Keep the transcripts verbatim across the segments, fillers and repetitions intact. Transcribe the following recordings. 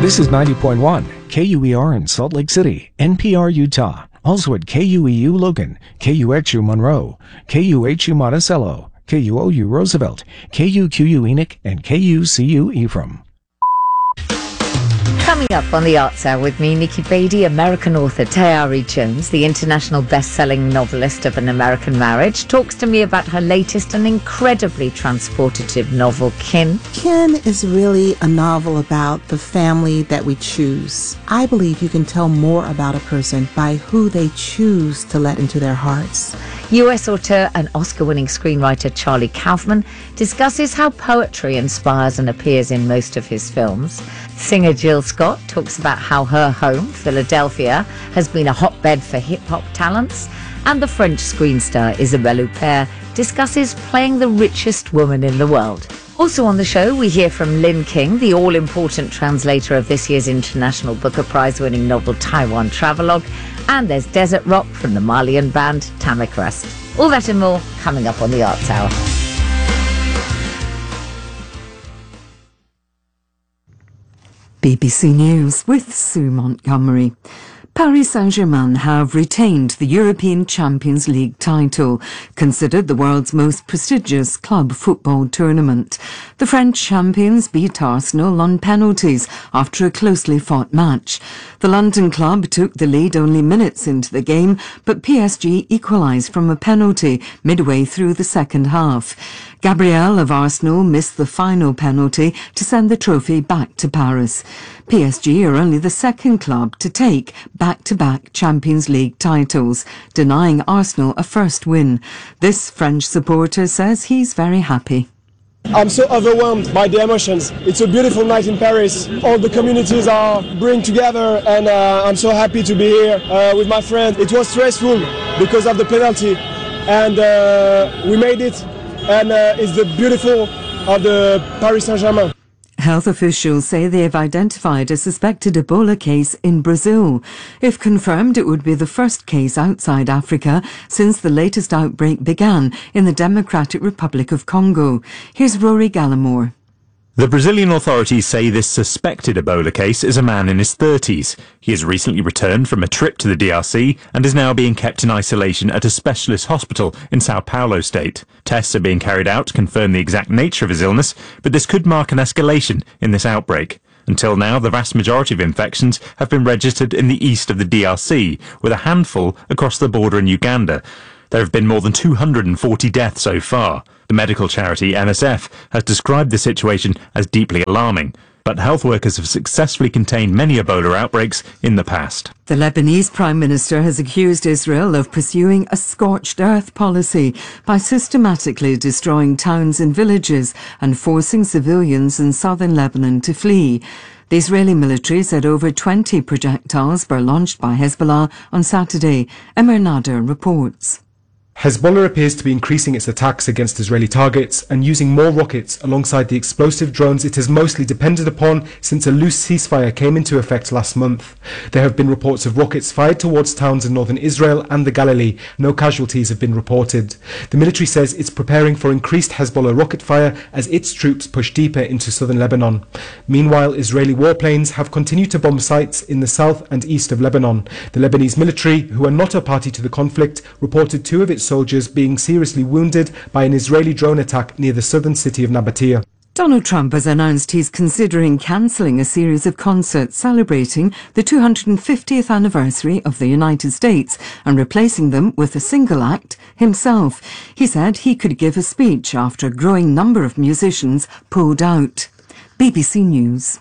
This is ninety point one K U E R in Salt Lake City, N P R Utah. Also at K U E U Logan, K U X U Monroe, K U H U Monticello, K U O U Roosevelt, K U Q U Enoch, and K U C U Ephraim. Coming up on the Arts Hour with me, Nikki Beatty, American author Tayari Jones, the international best-selling novelist of An American Marriage, talks to me about her latest and incredibly transportative novel, Kin. Kin is really a novel about the family that we choose. I believe you can tell more about a person by who they choose to let into their hearts. U S author and Oscar-winning screenwriter Charlie Kaufman discusses how poetry inspires and appears in most of his films. Singer Jill Scott talks about how her home, Philadelphia, has been a hotbed for hip-hop talents. And the French screen star Isabelle Huppert discusses playing the richest woman in the world. Also on the show, we hear from Lynn King, the all-important translator of this year's International Booker Prize-winning novel Taiwan Travelogue. And there's Desert Rock from the Malian band Tamikrast. All that and more coming up on the Arts Hour. B B C News with Sue Montgomery. Paris Saint-Germain have retained the European Champions League title, considered the world's most prestigious club football tournament. The French champions beat Arsenal on penalties after a closely fought match. The London club took the lead only minutes into the game, but P S G equalised from a penalty midway through the second half. Gabriel of Arsenal missed the final penalty to send the trophy back to Paris. P S G are only the second club to take back-to-back Champions League titles, denying Arsenal a first win. This French supporter says he's very happy. I'm so overwhelmed by the emotions. It's a beautiful night in Paris. All the communities are bring together, and uh, I'm so happy to be here uh, with my friend. It was stressful because of the penalty, and uh, we made it, and uh, it's the beautiful of the Paris Saint-Germain. Health officials say they have identified a suspected Ebola case in Brazil. If confirmed, it would be the first case outside Africa since the latest outbreak began in the Democratic Republic of Congo. Here's Rory Gallimore. The Brazilian authorities say this suspected Ebola case is a man in his thirties. He has recently returned from a trip to the D R C and is now being kept in isolation at a specialist hospital in Sao Paulo state. Tests are being carried out to confirm the exact nature of his illness, but this could mark an escalation in this outbreak. Until now, the vast majority of infections have been registered in the east of the D R C, with a handful across the border in Uganda. There have been more than two hundred forty deaths so far. The medical charity M S F has described the situation as deeply alarming, but health workers have successfully contained many Ebola outbreaks in the past. The Lebanese Prime Minister has accused Israel of pursuing a scorched earth policy by systematically destroying towns and villages and forcing civilians in southern Lebanon to flee. The Israeli military said over twenty projectiles were launched by Hezbollah on Saturday. Emir Nader reports. Hezbollah appears to be increasing its attacks against Israeli targets and using more rockets alongside the explosive drones it has mostly depended upon since a loose ceasefire came into effect last month. There have been reports of rockets fired towards towns in northern Israel and the Galilee. No casualties have been reported. The military says it's preparing for increased Hezbollah rocket fire as its troops push deeper into southern Lebanon. Meanwhile, Israeli warplanes have continued to bomb sites in the south and east of Lebanon. The Lebanese military, who are not a party to the conflict, reported two of its soldiers being seriously wounded by an Israeli drone attack near the southern city of Nabatea. Donald Trump has announced he's considering cancelling a series of concerts celebrating the two hundred fiftieth anniversary of the United States and replacing them with a single act himself. He said he could give a speech after a growing number of musicians pulled out. B B C News.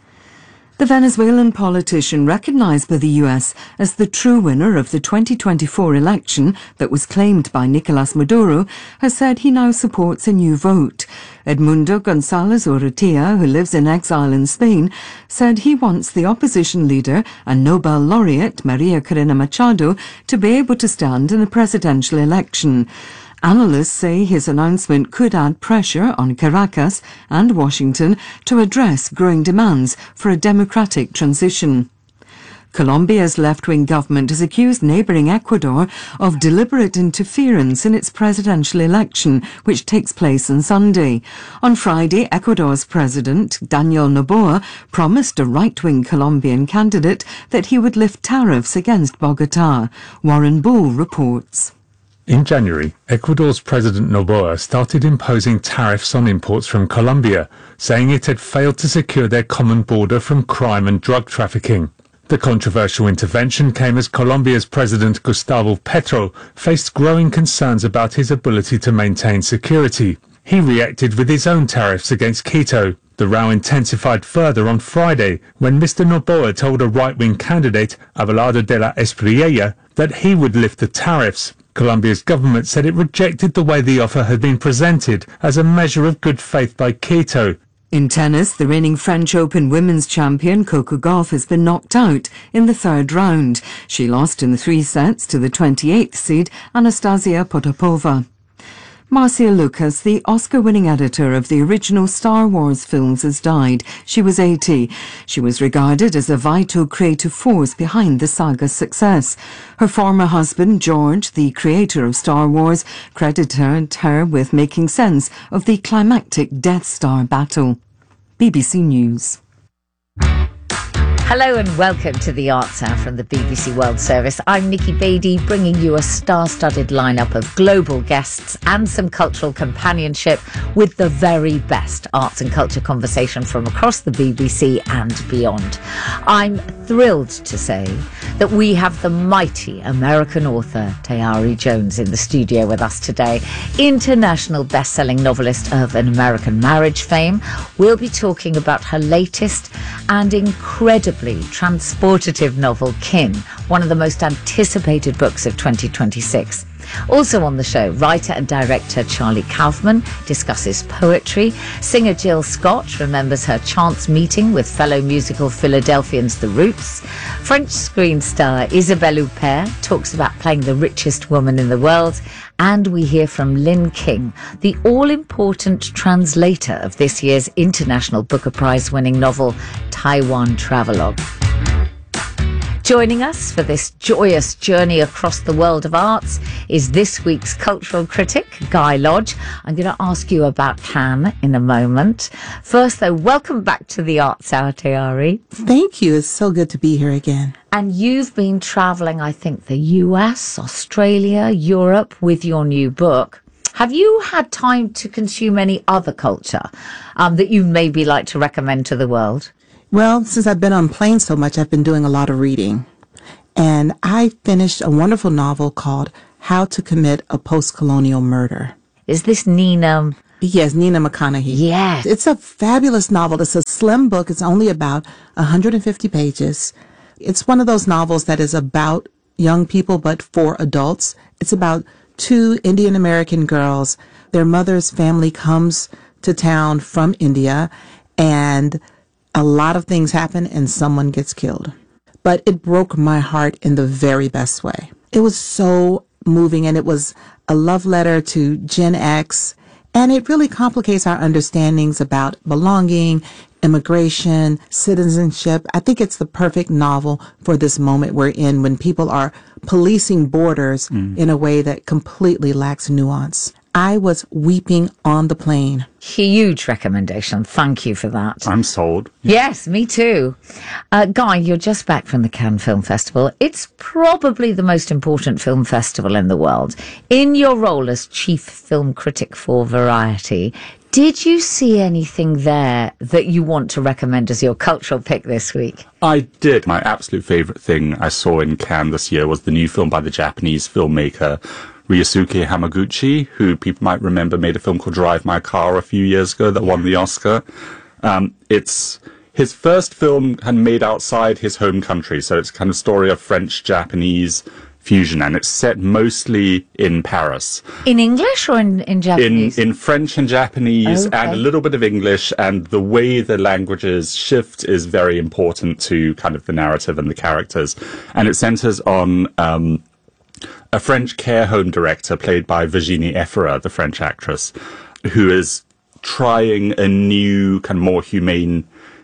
The Venezuelan politician recognised by the U S as the true winner of the twenty twenty-four election that was claimed by Nicolas Maduro has said he now supports a new vote. Edmundo González Urrutia, who lives in exile in Spain, said he wants the opposition leader and Nobel laureate Maria Corina Machado to be able to stand in a presidential election. Analysts say his announcement could add pressure on Caracas and Washington to address growing demands for a democratic transition. Colombia's left-wing government has accused neighbouring Ecuador of deliberate interference in its presidential election, which takes place on Sunday. On Friday, Ecuador's president, Daniel Noboa, promised a right-wing Colombian candidate that he would lift tariffs against Bogotá. Warren Bull reports. In January, Ecuador's President Noboa started imposing tariffs on imports from Colombia, saying it had failed to secure their common border from crime and drug trafficking. The controversial intervention came as Colombia's President Gustavo Petro faced growing concerns about his ability to maintain security. He reacted with his own tariffs against Quito. The row intensified further on Friday when Mister Noboa told a right-wing candidate, Abelardo de la Espriella, that he would lift the tariffs. Colombia's government said it rejected the way the offer had been presented as a measure of good faith by Quito. In tennis, the reigning French Open women's champion Coco Gauff has been knocked out in the third round. She lost in the three sets to the twenty-eighth seed Anastasia Potapova. Marcia Lucas, the Oscar-winning editor of the original Star Wars films, has died. She was eighty. She was regarded as a vital creative force behind the saga's success. Her former husband, George, the creator of Star Wars, credited her with making sense of the climactic Death Star battle. B B C News. Hello and welcome to the Arts Hour from the B B C World Service. I'm Nikki Beattie, bringing you a star-studded lineup of global guests and some cultural companionship with the very best arts and culture conversation from across the B B C and beyond. I'm thrilled to say that we have the mighty American author Tayari Jones in the studio with us today. International best-selling novelist of An American Marriage fame. We'll be talking about her latest and incredibly transportative novel, Kin, one of the most anticipated books of twenty twenty-six. Also on the show, writer and director Charlie Kaufman discusses poetry. Singer Jill Scott remembers her chance meeting with fellow musical Philadelphians The Roots. French screen star Isabelle Huppert talks about playing the richest woman in the world. And we hear from Lynn King, the all-important translator of this year's International Booker Prize winning novel, Taiwan Travelogue. Joining us for this joyous journey across the world of arts is this week's cultural critic, Guy Lodge. I'm going to ask you about Cannes in a moment. First, though, welcome back to the Arts Hour, Tayari. Thank you. It's so good to be here again. And you've been travelling, I think, the U S, Australia, Europe with your new book. Have you had time to consume any other culture um, that you maybe like to recommend to the world? Well, since I've been on planes so much, I've been doing a lot of reading. And I finished a wonderful novel called How to Commit a Post-Colonial Murder. Is this Nina? Yes, Nina McConnaughey. Yes. It's a fabulous novel. It's a slim book. It's only about one hundred fifty pages. It's one of those novels that is about young people, but for adults. It's about two Indian American girls. Their mother's family comes to town from India, and a lot of things happen and someone gets killed. But it broke my heart in the very best way. It was so moving, and it was a love letter to Gen X, and it really complicates our understandings about belonging, immigration, citizenship. I think it's the perfect novel for this moment we're in when people are policing borders mm. in a way that completely lacks nuance. I was weeping on the plane. Huge recommendation. Thank you for that. I'm sold. Yes, me too. Uh, Guy, you're just back from the Cannes Film Festival. It's probably the most important film festival in the world. In your role as chief film critic for Variety, did you see anything there that you want to recommend as your cultural pick this week? I did. My absolute favourite thing I saw in Cannes this year was the new film by the Japanese filmmaker Ryosuke Hamaguchi, who people might remember made a film called Drive My Car a few years ago that won the Oscar. Um, it's his first film and made outside his home country, so it's kind of story of French-Japanese fusion, and it's set mostly in Paris. In English or in, in Japanese? In, in French and Japanese, okay. And a little bit of English, and the way the languages shift is very important to kind of the narrative and the characters. And it centers on um, a French care home director played by Virginie Efira, the French actress, who is trying a new, kind of more humane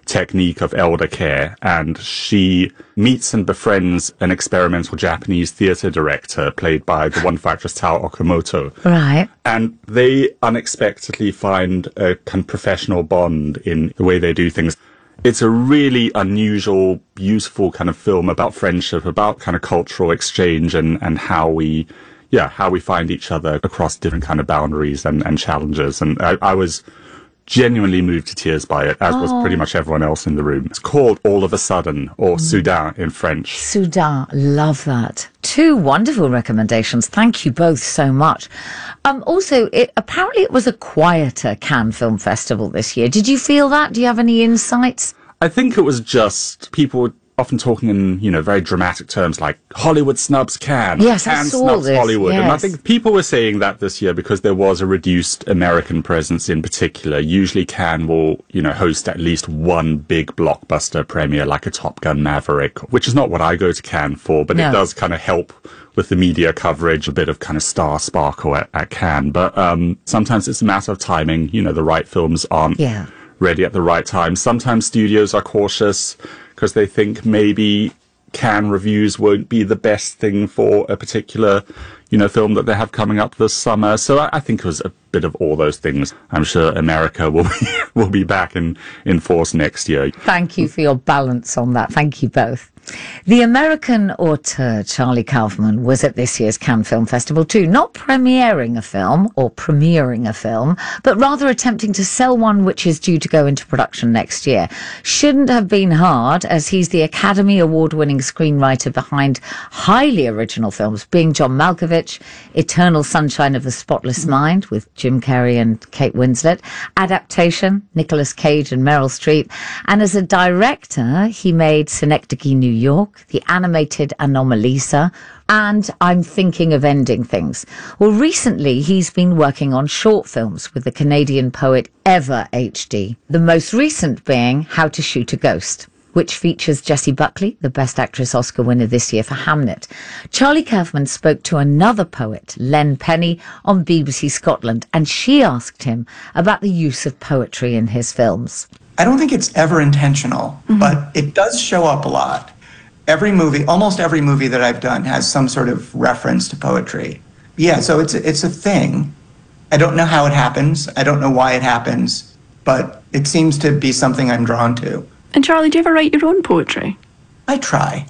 technique of elder care, and she meets and befriends an experimental Japanese theater director played by the wonderful actress Tao Okamoto. Right. And they unexpectedly find a kind of professional bond in the way they do things. It's a really unusual, useful kind of film about friendship, about kind of cultural exchange and, and how we, yeah, how we find each other across different kind of boundaries and, and challenges. And I, I was genuinely moved to tears by it, as oh. was pretty much everyone else in the room. It's called All of a Sudden, or mm. Soudain in French. Soudain, love that. Two wonderful recommendations. Thank you both so much. Um, also, it, apparently it was a quieter Cannes Film Festival this year. Did you feel that? Do you have any insights? I think it was just people often talking in, you know, very dramatic terms like Hollywood snubs Cannes, yes, Cannes I saw snubs this. Hollywood. Yes. And I think people were saying that this year because there was a reduced American presence in particular. Usually Cannes will, you know, host at least one big blockbuster premiere like a Top Gun Maverick, which is not what I go to Cannes for, but no. It does kind of help with the media coverage, a bit of kind of star sparkle at, at Cannes. But um, sometimes it's a matter of timing. You know, the right films aren't yeah. ready at the right time. Sometimes studios are cautious because they think maybe Cannes reviews won't be the best thing for a particular, you know, film that they have coming up this summer. So I, I think it was a bit of all those things. I'm sure America will be, will be back in, in force next year. Thank you for your balance on that. Thank you both. The American auteur Charlie Kaufman was at this year's Cannes Film Festival too, not premiering a film or premiering a film, but rather attempting to sell one which is due to go into production next year. Shouldn't have been hard, as he's the Academy Award-winning screenwriter behind highly original films, being John Malkovich, Eternal Sunshine of the Spotless Mind with Jim Carrey and Kate Winslet, Adaptation, Nicolas Cage and Meryl Streep, and as a director, he made Synecdoche, New York, the animated Anomalisa, and I'm Thinking of Ending Things. Well, recently he's been working on short films with the Canadian poet Eva H D, the most recent being How to Shoot a Ghost, which features Jessie Buckley, the Best Actress Oscar winner this year for Hamnet. Charlie Kaufman spoke to another poet, Len Penny, on B B C Scotland, and she asked him about the use of poetry in his films. I don't think it's ever intentional, mm-hmm. but it does show up a lot. Every movie, almost every movie that I've done has some sort of reference to poetry. Yeah, so it's it's a thing. I don't know how it happens. I don't know why it happens, but it seems to be something I'm drawn to. And Charlie, do you ever write your own poetry? I try.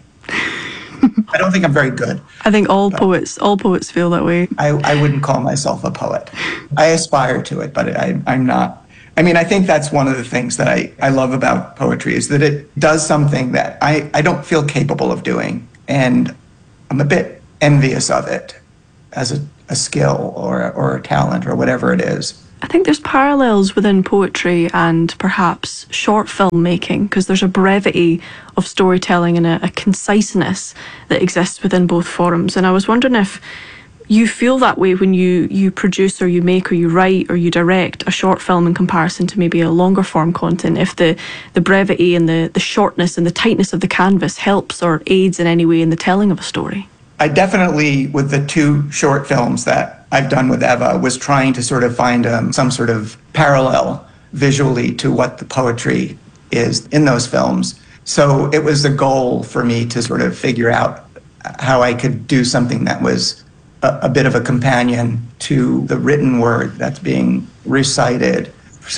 I don't think I'm very good. I think all poets, all poets feel that way. I, I wouldn't call myself a poet. I aspire to it, but I, I'm not. I mean, I think that's one of the things that I, I love about poetry is that it does something that I, I don't feel capable of doing. And I'm a bit envious of it as a, a skill or, or a talent or whatever it is. I think there's parallels within poetry and perhaps short filmmaking, because there's a brevity of storytelling and a, a conciseness that exists within both forms. And I was wondering if you feel that way when you, you produce or you make or you write or you direct a short film in comparison to maybe a longer form content, if the, the brevity and the, the shortness and the tightness of the canvas helps or aids in any way in the telling of a story. I definitely, with the two short films that I've done with Eva, was trying to sort of find um, some sort of parallel visually to what the poetry is in those films. So it was a goal for me to sort of figure out how I could do something that was a, a bit of a companion to the written word that's being recited.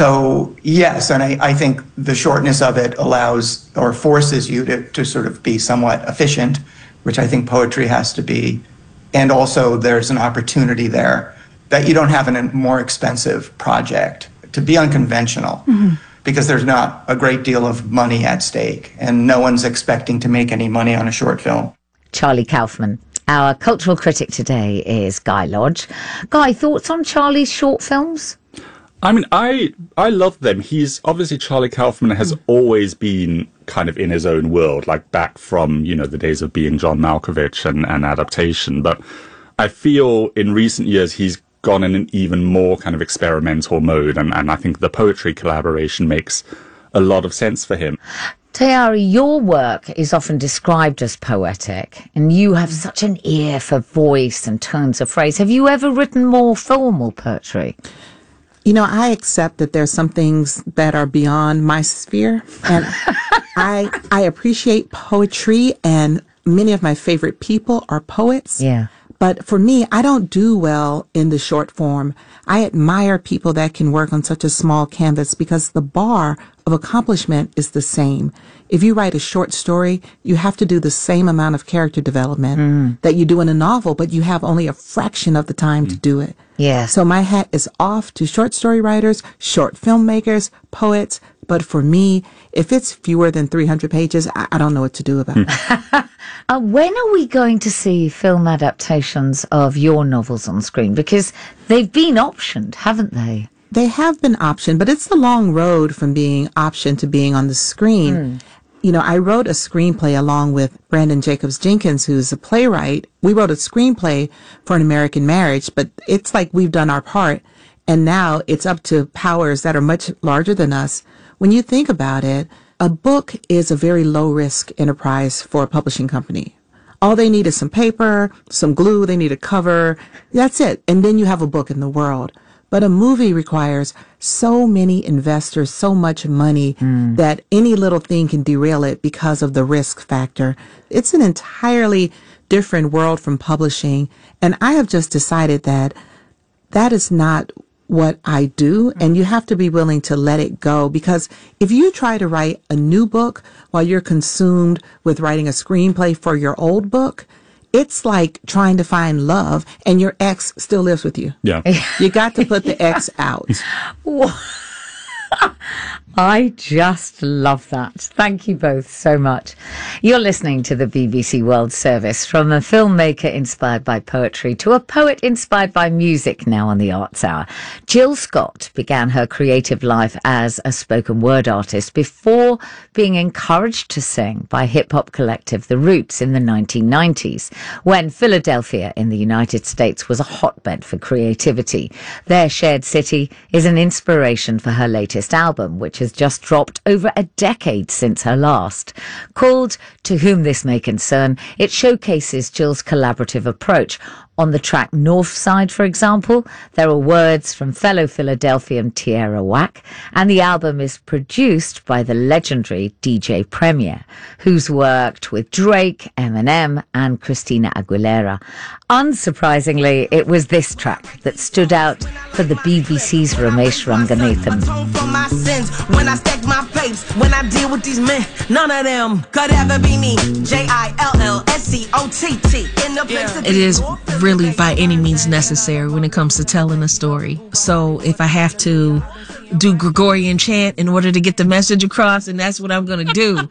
So yes, and I, I think the shortness of it allows or forces you to, to sort of be somewhat efficient, which I think poetry has to be. And also there's an opportunity there that you don't have in a more expensive project to be unconventional, mm-hmm. because there's not a great deal of money at stake and no one's expecting to make any money on a short film. Charlie Kaufman. Our cultural critic today is Guy Lodge. Guy, thoughts on Charlie's short films? I mean, I I love them. He's obviously, Charlie Kaufman has always been kind of in his own world, like back from, you know, the days of being John Malkovich and, and Adaptation. But I feel in recent years he's gone in an even more kind of experimental mode. And, and I think the poetry collaboration makes a lot of sense for him. Tayari, your work is often described as poetic, and you have such an ear for voice and turns of phrase. Have you ever written more formal poetry? You know, I accept that there's some things that are beyond my sphere, and I I appreciate poetry, and many of my favorite people are poets. Yeah. But for me, I don't do well in the short form. I admire people that can work on such a small canvas because the bar of accomplishment is the same. If you write a short story, you have to do the same amount of character development mm. that you do in a novel, but you have only a fraction of the time mm. to do it. Yeah. So my hat is off to short story writers, short filmmakers, poets. But for me, if it's fewer than three hundred pages, I, I don't know what to do about it. uh, when are we going to see film adaptations of your novels on screen? Because they've been optioned, haven't they? They have been optioned, but it's a long road from being optioned to being on the screen. Mm. You know, I wrote a screenplay along with Brandon Jacobs Jenkins, who's a playwright. We wrote a screenplay for An American Marriage, but it's like we've done our part. And now it's up to powers that are much larger than us. When you think about it, a book is a very low-risk enterprise for a publishing company. All they need is some paper, some glue, they need a cover. That's it. And then you have a book in the world. But a movie requires so many investors, so much money mm. that any little thing can derail it because of the risk factor. It's an entirely different world from publishing. And I have just decided that that is not what I do, and you have to be willing to let it go, because if you try to write a new book while you're consumed with writing a screenplay for your old book, it's like trying to find love and your ex still lives with you. Yeah. You got to put the ex out. I just love that. Thank you both so much. You're listening to the B B C World Service, from a filmmaker inspired by poetry to a poet inspired by music, now on the Arts Hour. Jill Scott began her creative life as a spoken word artist before being encouraged to sing by hip-hop collective The Roots in the nineteen nineties, when Philadelphia in the United States was a hotbed for creativity. Their shared city is an inspiration for her latest album, which has just dropped over a decade since her last. Called To Whom This May Concern, it showcases Jill's collaborative approach. On the track North Side, for example, there are words from fellow Philadelphian Tierra Whack, and the album is produced by the legendary D J Premier, who's worked with Drake, Eminem, and Christina Aguilera. Unsurprisingly, it was this track that stood out for the B B C's Ramesh Ranganathan. When I stack my papes, when I deal with these men, none of them could ever be me. J I L L S C O T T. It is really by any means necessary when it comes to telling a story. So if I have to do Gregorian chant in order to get the message across, and that's what I'm going to do.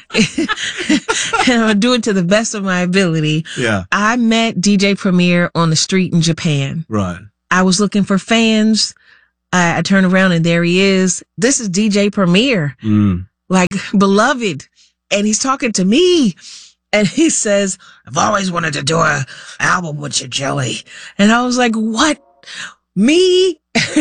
And I'm going to do it to the best of my ability. Yeah. I met D J Premier on the street in Japan. Right. I was looking for fans. I, I turn around and there he is. This is D J Premier, mm. like beloved. And he's talking to me. And he says, I've always wanted to do a album with you, Jelly. And I was like, what? Me?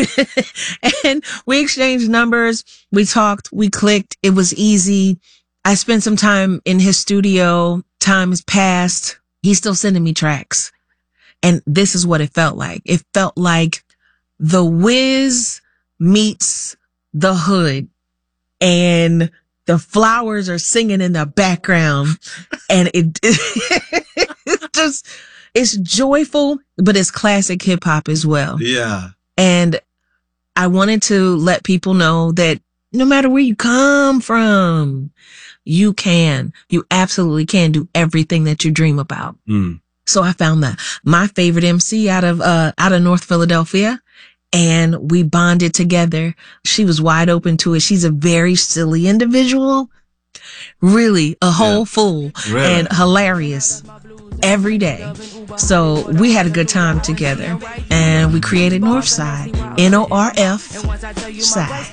And we exchanged numbers. We talked. We clicked. It was easy. I spent some time in his studio. Time has passed. He's still sending me tracks. And this is what it felt like. It felt like The Wiz meets The Hood. And the flowers are singing in the background, and it, it's just, it's joyful, but it's classic hip hop as well. Yeah. And I wanted to let people know that no matter where you come from, you can, you absolutely can do everything that you dream about. Mm. So I found that my favorite M C out of, uh, out of North Philadelphia. And we bonded together. She was wide open to it. She's a very silly individual. Really, a whole yeah. fool. Really? And hilarious every day. So we had a good time together. And we created Northside. N O R F side.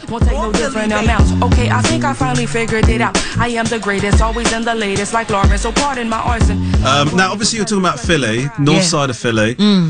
Okay, I think I finally figured it out. I am the greatest, always in the latest, like Lawrence. So pardon my arson. Um, now, obviously, you're talking about Philly, north Yeah. side of Philly. Mm.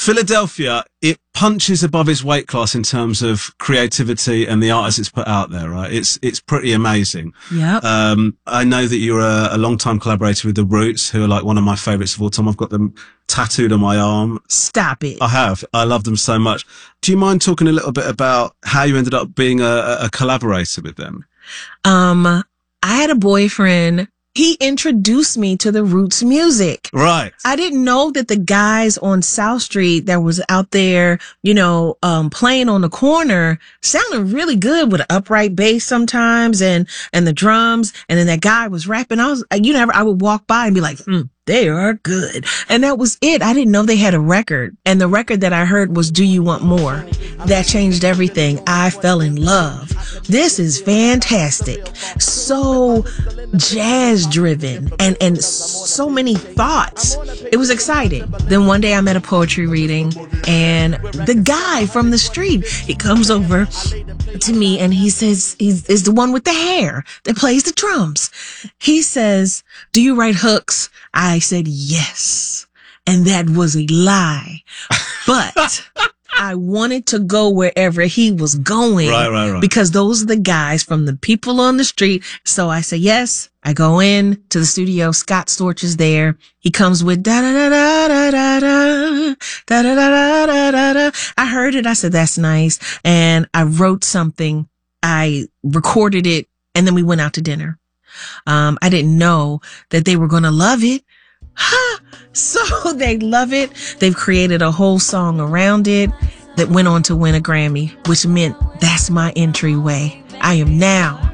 Philadelphia, it punches above its weight class in terms of creativity and the artists it's put out there, right? It's it's pretty amazing. Yeah. Um, I know that you're a, a long-time collaborator with The Roots, who are like one of my favourites of all time. I've got them tattooed on my arm. Stop it. I have. I love them so much. Do you mind talking a little bit about how you ended up being a, a collaborator with them? Um, I had a boyfriend. He introduced me to the Roots music. Right. I didn't know that the guys on South Street that was out there, you know, um, playing on the corner sounded really good with an upright bass sometimes and, and the drums. And then that guy was rapping. I was, you know, I would walk by and be like, hmm, they are good. And that was it. I didn't know they had a record. And the record that I heard was Do You Want More? That changed everything. I fell in love. This is fantastic. So jazz driven and, and so many thoughts. It was exciting. Then one day I'm at a poetry reading and the guy from the street, he comes over to me and he says, he's is the one with the hair that plays the drums. He says, do you write hooks? I said, yes. And that was a lie. But I wanted to go wherever he was going. Right, right, right. Because those are the guys from the people on the street. So I say, yes. I go in to the studio. Scott Storch is there. He comes with da da da da da da da da da da da da da. I heard it. I said, that's nice. And I wrote something. I recorded it. And then we went out to dinner. Um, I didn't know that they were going to love it. Ha! So they love it. They've created a whole song around it that went on to win a Grammy, which meant that's my entryway. I am now